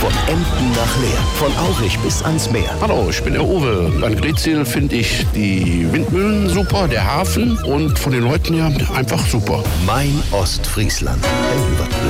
Von Emden nach Leer, von Aurich bis ans Meer. Hallo, ich bin der Uwe. An Greetsiel finde ich die Windmühlen super, der Hafen und von den Leuten her einfach super. Mein Ostfriesland.